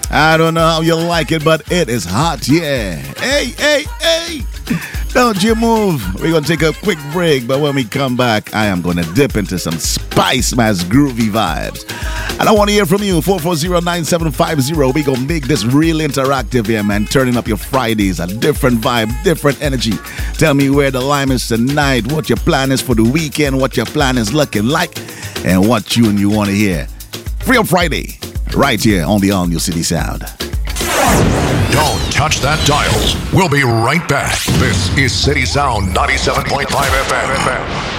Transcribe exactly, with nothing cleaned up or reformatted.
I don't know how you like it, but it is hot, yeah. Hey, hey, hey. Don't you move. We're going to take a quick break, but when we come back, I am going to dip into some Spice Mass groovy vibes. And I want to hear from you, four four zero, nine seven five zero. We're going to make this real interactive here, man. Turning up your Fridays, a different vibe, different energy. Tell me where the lime is tonight, what your plan is for the weekend, what your plan is looking like, and what tune you want to hear. Free on Friday, right here on the All New City Sound. Don't touch that dial. We'll be right back. This is City Sound ninety-seven point five F M.